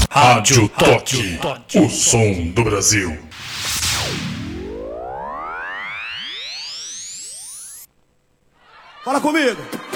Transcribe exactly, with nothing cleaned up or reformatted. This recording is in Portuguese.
Rádio Toque, o som do Brasil. Fala comigo.